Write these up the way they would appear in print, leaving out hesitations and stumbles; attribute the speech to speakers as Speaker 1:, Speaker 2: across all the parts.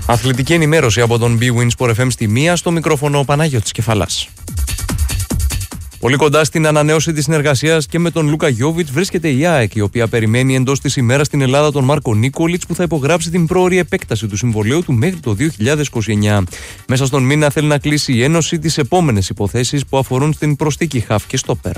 Speaker 1: Αθλητική ενημέρωση από τον BWIN Sport FM στη 1, στο μικρόφωνο ο Πανάγιωτης Κεφαλάς. Πολύ κοντά στην ανανέωση της συνεργασίας και με τον Λούκα Γιόβιτς βρίσκεται η ΑΕΚ, η οποία περιμένει εντός της ημέρας στην Ελλάδα τον Μάρκο Νίκολιτς, που θα υπογράψει την πρόωρη επέκταση του συμβολαίου του μέχρι το 2029. Μέσα στον μήνα θέλει να κλείσει η Ένωση τις επόμενες υποθέσεις που αφορούν στην προσθήκη χαφ και στόπερ.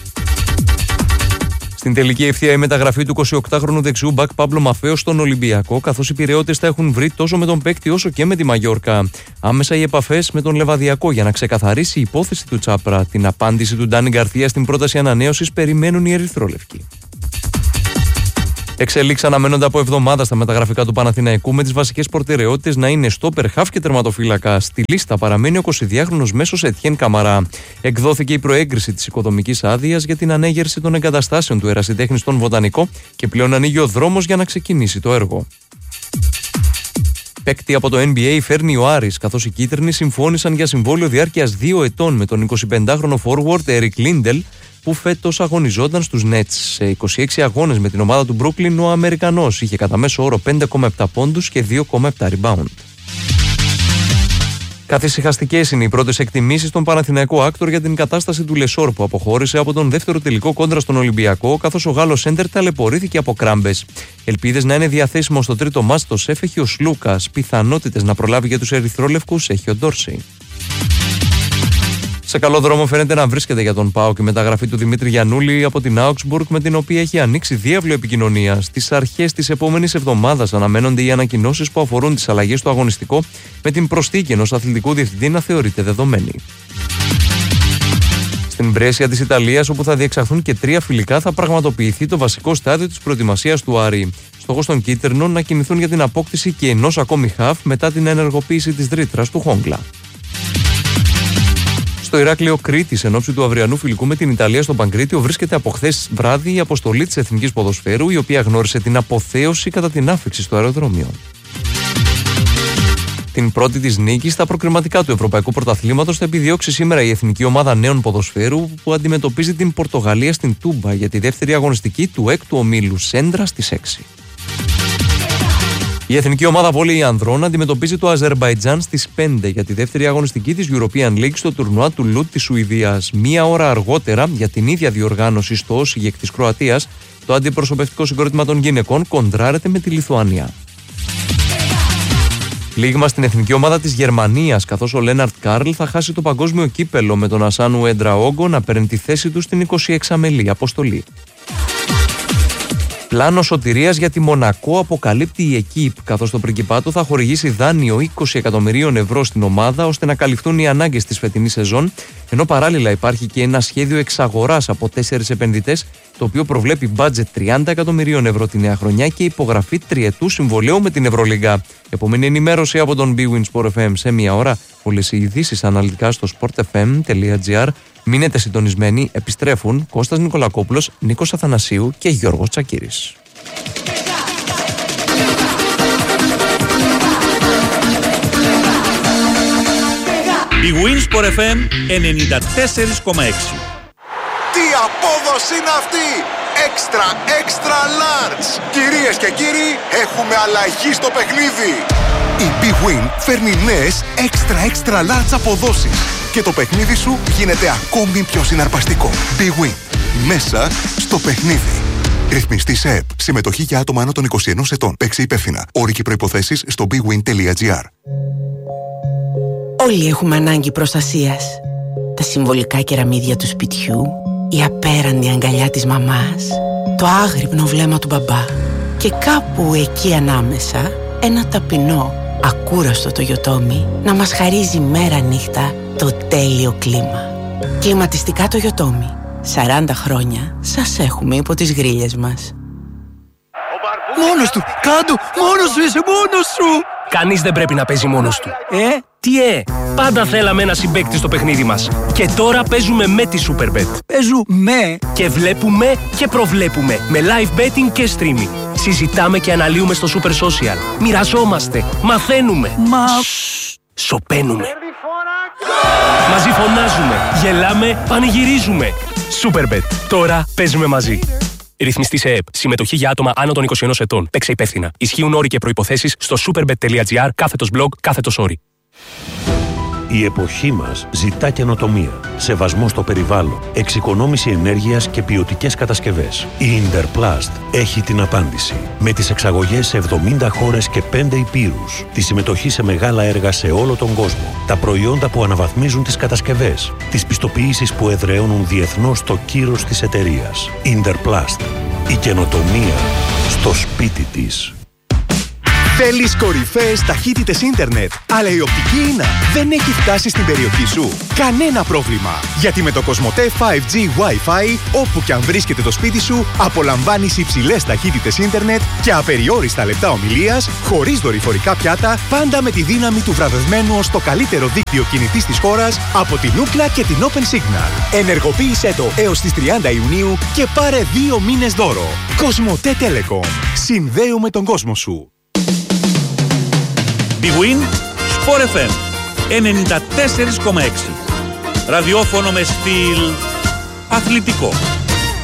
Speaker 1: Στην τελική ευθεία η μεταγραφή του 28χρονου δεξιού μπακ Παύλο Μαφέο στον Ολυμπιακό, καθώς οι Πειραιώτες θα έχουν βρει τόσο με τον παίκτη όσο και με τη Μαγιόρκα. Άμεσα οι επαφές με τον Λεβαδιακό για να ξεκαθαρίσει η υπόθεση του Τσάπρα. Την απάντηση του Ντάνι Γκαρθία στην πρόταση ανανέωσης περιμένουν οι ερυθρόλευκοι. Εξελίξεις αναμένονται από εβδομάδα στα μεταγραφικά του Παναθηναϊκού, με τις βασικές προτεραιότητες να είναι στόπερ, χαφ και τερματοφύλακα. Στη λίστα παραμένει ο 22χρονος μέσος Ετιέν Καμαρά. Εκδόθηκε η προέγκριση της οικοδομικής άδειας για την ανέγερση των εγκαταστάσεων του ερασιτέχνη στον Βοτανικό και πλέον ανοίγει ο δρόμος για να ξεκινήσει το έργο. Παίκτη από το NBA φέρνει ο Άρης, καθώς οι κίτρινοι συμφώνησαν για συμβόλαιο διάρκειας 2 ετών με τον 25χρονο forward Eric Lindell, που φέτος αγωνιζόταν στους Nets. Σε 26 αγώνες με την ομάδα του Brooklyn, ο Αμερικανός είχε κατά μέσο όρο 5,7 πόντους και 2,7 rebound. Καθησυχαστικές είναι οι πρώτες εκτιμήσεις στον Παναθηναϊκό Άκτορ για την κατάσταση του Λεσόρ, που αποχώρησε από τον δεύτερο τελικό κόντρα στον Ολυμπιακό, καθώς ο Γάλλος σέντερ ταλαιπωρήθηκε από κράμπες. Ελπίδες να είναι διαθέσιμο στο τρίτο μάτς το ΣΕΦ έχει ο Σλούκας. Πιθανότητες να προλάβει για τους ερυθρόλευκους έχει ο Ντόρσεϊ. Σε καλό δρόμο φαίνεται να βρίσκεται για τον ΠΑΟΚ η μεταγραφή του Δημήτρη Γιαννούλη από την Augsburg, με την οποία έχει ανοίξει διάβλο επικοινωνίας. Στις αρχές της επόμενης εβδομάδας αναμένονται οι ανακοινώσεις που αφορούν τις αλλαγές στο αγωνιστικό, με την προσθήκη ενός αθλητικού διευθυντή να θεωρείται δεδομένη. Στην Μπρέσια της Ιταλίας, όπου θα διεξαχθούν και 3 φιλικά, θα πραγματοποιηθεί το βασικό στάδιο της προετοιμασίας του Άρη. Στόχος των κίτρινων να κινηθούν για την απόκτηση και ενός ακόμη χαφ μετά την ενεργοποίηση της ρήτρας του Χόγκλα. Στο Ηράκλειο Κρήτης, εν ώψη του αυριανού φιλικού με την Ιταλία στο Παγκρίτιο, βρίσκεται από χθες βράδυ η αποστολή της Εθνικής Ποδοσφαίρου, η οποία γνώρισε την αποθέωση κατά την άφιξη στο αεροδρόμιο. Την πρώτη της νίκη στα προκριματικά του Ευρωπαϊκού Πρωταθλήματος θα επιδιώξει σήμερα η Εθνική Ομάδα Νέων Ποδοσφαίρου, που αντιμετωπίζει την Πορτογαλία στην Τούμπα για τη δεύτερη αγωνιστική του 6ου ομίλου Σέντρα στις 6. Η Εθνική Ομάδα Βόλεϊ Ανδρών αντιμετωπίζει το Αζερμπαϊτζάν στις 5 για τη δεύτερη αγωνιστική της European League στο τουρνουά του Λουτ της Σουηδίας. Μία ώρα αργότερα, για την ίδια διοργάνωση στο Όσιγεκ της Κροατίας, το αντιπροσωπευτικό συγκρότημα των γυναικών κοντράρεται με τη Λιθουανία. Πλήγμα στην Εθνική Ομάδα της Γερμανίας, καθώς ο Λέναρτ Κάρλ θα χάσει το παγκόσμιο κύπελο, με τον Ασάνου Εντραόγκο να παίρνει τη θέση του στην 26μελή αποστολή. Πλάνο σωτηρίας για τη Μονακό αποκαλύπτει η ΕΚΙΠ, καθώς το Πριγκιπάτο θα χορηγήσει δάνειο 20 εκατομμυρίων ευρώ στην ομάδα ώστε να καλυφθούν οι ανάγκες της φετινής σεζόν, ενώ παράλληλα υπάρχει και ένα σχέδιο εξαγοράς από 4 επενδυτές, το οποίο προβλέπει μπάτζετ 30 εκατομμυρίων ευρώ τη νέα χρονιά και υπογραφή τριετού συμβολαίου με την Ευρωλίγκα. Επόμενη ενημέρωση από τον BWIN Sport FM σε 1 ώρα. Όλες οι ειδήσεις αναλυτικά στο sportfm.gr. Μείνετε συντονισμένοι, επιστρέφουν Κώστας Νικολακόπουλος, Νίκος Αθανασίου και Γιώργος Τσακύρης.
Speaker 2: BWIN Sport FM 94,6.
Speaker 3: Τι απόδοση είναι αυτή! Extra large! Κυρίες και κύριοι, έχουμε αλλαγή στο παιχνίδι! Η BWIN φέρνει νέες extra large αποδόσεις και το παιχνίδι σου γίνεται ακόμη πιο συναρπαστικό. BWIN. Μέσα στο παιχνίδι. Ρυθμιστή σε ΕΠ. Συμμετοχή για άτομα άνω των 21 ετών. Παίξε υπεύθυνα. Όροι και προϋποθέσεις στο bwin.gr.
Speaker 4: Όλοι έχουμε ανάγκη προστασίας. Τα συμβολικά κεραμίδια του σπιτιού, η απέραντη αγκαλιά της μαμάς, το άγρυπνο βλέμμα του μπαμπά και κάπου εκεί ανάμεσα ένα ταπεινό, ακούραστο Toyotomi να μας χαρίζει μέρα νύχτα το τέλειο κλίμα. Κλιματιστικά Toyotomi. 40 χρόνια σας έχουμε υπό τις γρίλες μας.
Speaker 5: Μόνος του! Κάντο! Μόνος σου! Είσαι μόνος σου!
Speaker 6: Κανείς δεν πρέπει να παίζει μόνος του. Τι πάντα θέλαμε ένα συμπαίκτη στο παιχνίδι μας. Και τώρα παίζουμε με τη Superbet.
Speaker 5: Παίζουμε!
Speaker 6: Και βλέπουμε και προβλέπουμε με live betting και streaming. Συζητάμε και αναλύουμε στο Super Social. Μοιραζόμαστε, μαθαίνουμε. Σωπαίνουμε. Μαζί φωνάζουμε, γελάμε, πανηγυρίζουμε. Superbet. Τώρα παίζουμε μαζί. Ρυθμιστή σε ΕΕΠ. Συμμετοχή για άτομα άνω των 21 ετών. Παίξε υπεύθυνα. Ισχύουν όροι και προϋποθέσεις στο superbet.gr/blog/όροι.
Speaker 7: Η εποχή μας ζητά καινοτομία, σεβασμό στο περιβάλλον, εξοικονόμηση ενέργειας και ποιοτικές κατασκευές. Η Interplast έχει την απάντηση. Με τις εξαγωγές σε 70 χώρες και 5 ηπείρους, τη συμμετοχή σε μεγάλα έργα σε όλο τον κόσμο, τα προϊόντα που αναβαθμίζουν τις κατασκευές, τις πιστοποιήσεις που εδραιώνουν διεθνώς το κύρος της εταιρείας. Interplast. Η καινοτομία στο σπίτι της.
Speaker 3: Θέλεις κορυφαίες ταχύτητες ίντερνετ, αλλά η οπτική ίνα δεν έχει φτάσει στην περιοχή σου? Κανένα πρόβλημα, γιατί με το Κοσμοτέ 5G Wi-Fi, όπου και αν βρίσκεται το σπίτι σου, απολαμβάνεις υψηλές ταχύτητες ίντερνετ και απεριόριστα λεπτά ομιλίας, χωρίς δορυφορικά πιάτα, πάντα με τη δύναμη του βραβευμένου ως το καλύτερο δίκτυο κινητής της χώρας από την Ookla και την Open Signal. Ενεργοποίησέ το έως τις 30 Ιουνίου και πάρε 2 μήνες δώρο. Κοσμοτέ Telecom. Συνδέουμε τον κόσμο σου.
Speaker 2: Big Win Sport FM 94,6. Ραδιόφωνο με στυλ αθλητικό.